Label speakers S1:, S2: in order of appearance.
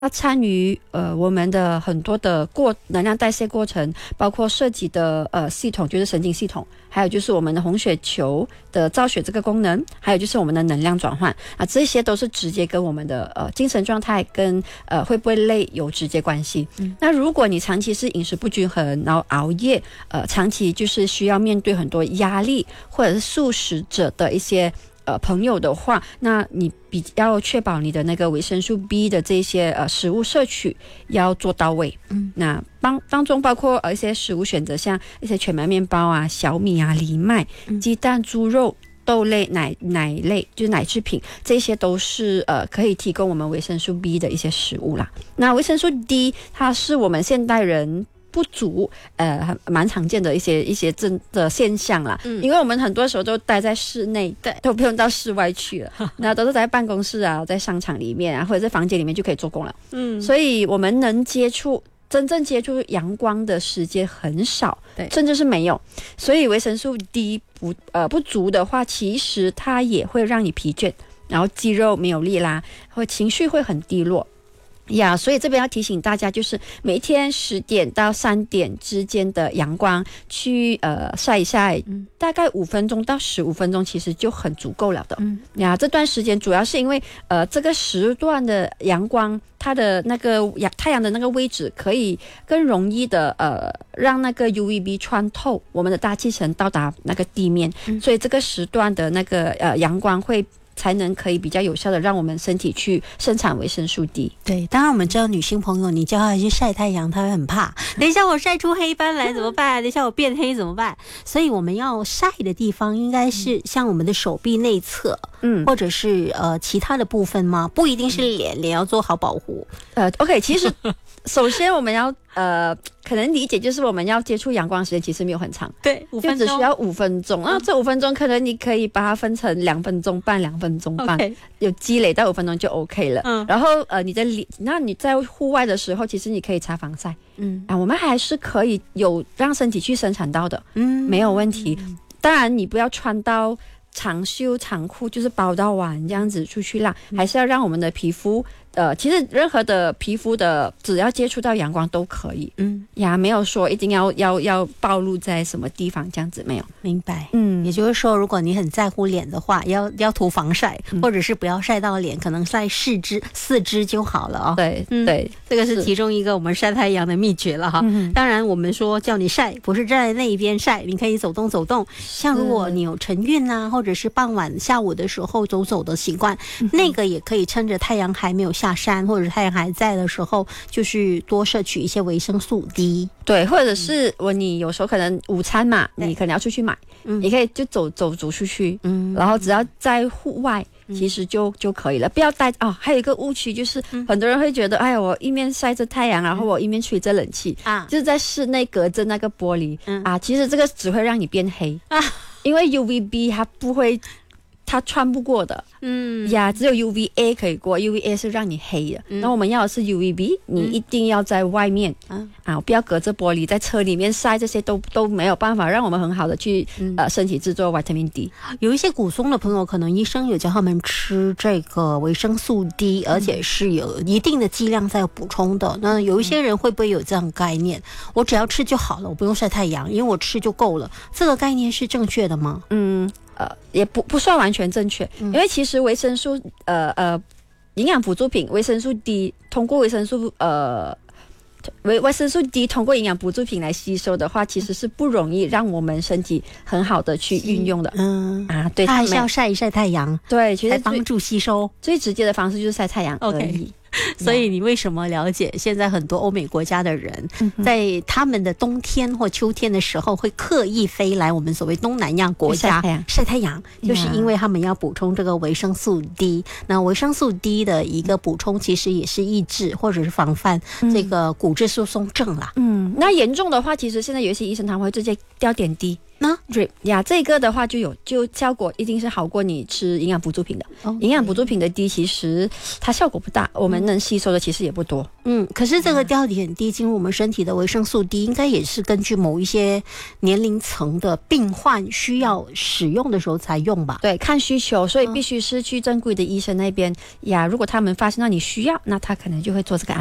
S1: 要参与我们的很多的能量代谢过程，包括涉及的系统，就是神经系统，还有就是我们的红血球的造血这个功能，还有就是我们的能量转换啊，这些都是直接跟我们的精神状态跟会不会累有直接关系。那如果你长期是饮食不均衡，然后熬夜，长期就是需要面对很多压力，或者是素食者的一些朋友的话，那你比较确保你的那个维生素 B 的这些食物摄取要做到位。那当中包括一些食物选择，像一些全麦面包啊、小米啊、藜麦、鸡蛋、猪肉、豆类、奶类，就是奶制品，这些都是可以提供我们维生素 B 的一些食物啦。那维生素 D 它是我们现代人不足，蛮常见的一些真的现象啦。因为我们很多时候都待在室内，对，都不用到室外去了，那都是在办公室啊，在商场里面啊，或者在房间里面就可以做工了。所以我们能真正接触阳光的时间很少，对，甚至是没有。所以维生素 D 不足的话，其实它也会让你疲倦，然后肌肉没有力啦，或情绪会很低落。所以这边要提醒大家，就是每天10点到3点之间的阳光去晒一晒，大概5分钟到15分钟，其实就很足够了的。这段时间主要是因为这个时段的阳光，它的那个太阳的那个位置可以更容易的让那个 UVB 穿透我们的大气层到达那个地面，所以这个时段的那个阳光才能可以比较有效的让我们身体去生产维生素 D。
S2: 对，当然我们知道女性朋友你叫她去晒太阳她会很怕，等一下我晒出黑斑来怎么办，等一下我变黑怎么办，所以我们要晒的地方应该是像我们的手臂内侧，或者是其他的部分吗？不一定是脸要做好保护。
S1: OK， 其实首先我们要可能理解就是我们要接触阳光时间其实没有很长，对，5分钟，就只需要5分钟。那这5分钟可能你可以把它分成2分钟半、2分钟半，有积累到5分钟就 OK 了。然后那你在户外的时候，其实你可以擦防晒。我们还是可以有让身体去生产到的，没有问题。当然你不要穿到长袖长裤，就是包到完这样子出去啦，还是要让我们的皮肤其实任何的皮肤的只要接触到阳光都可以。没有说一定要暴露在什么地方这样子，没有。明白。
S2: 也就是说如果你很在乎脸的话，要涂防晒，或者是不要晒到脸，可能晒4肢就好了哦。
S1: 对对，
S2: 这个是其中一个我们晒太阳的秘诀了哈。当然我们说叫你晒不是站在那一边晒，你可以走动走动，像如果你有晨运啊，或者是傍晚下午的时候走的习惯，那个也可以趁着太阳还没有下山或者太阳还在的时候，就是多摄取一些维生素 D。
S1: 对，或者是你有时候可能午餐嘛，你可能要出去买，你可以就走出去，然后只要在户外其实就可以了，不要带还有一个误区就是很多人会觉得哎呀，我一面晒着太阳，然后我一面吹着冷气就是在室内隔着那个玻璃其实这个只会让你变黑因为 UVB 它穿不过的，只有 UVA 可以过， UVA 是让你黑的，那我们要的是 UVB， 你一定要在外面不要隔着玻璃，在车里面晒，这些都没有办法让我们很好的去身体制作 Vitamin D。
S2: 有一些骨松的朋友，可能医生有叫他们吃这个维生素 D， 而且是有一定的剂量在补充的。那有一些人会不会有这样的概念，我只要吃就好了，我不用晒太阳，因为我吃就够了，这个概念是正确的吗？
S1: 也不算完全正确，因为其实维生素营养辅助品维生素 D 通过维生素 D 通过营养补助品来吸收的话，其实是不容易让我们身体很好的去运用的。对，
S2: 它还是要晒一晒太阳，
S1: 对，其实
S2: 才帮助吸收。
S1: 最直接的方式就是晒太阳而已。
S2: 所以你为什么了解现在很多欧美国家的人在他们的冬天或秋天的时候会刻意飞来我们所谓东南亚国家晒太阳，就是因为他们要补充这个维生素 D。 那维生素 D 的一个补充其实也是抑制或者是防范这个骨质疏松症啦。
S1: 那严重的话，其实现在有一些医生他们会直接吊点滴 drip 呀，这个的话就效果一定是好过你吃营养补助品的。营养补助品的低，其实它效果不大，我们能吸收的其实也不多。
S2: 可是这个掉点滴进入我们身体的维生素 D， 应该也是根据某一些年龄层的病患需要使用的时候才用吧？
S1: 对，看需求，所以必须是去正规的医生那边呀。如果他们发现到你需要，那他可能就会做这个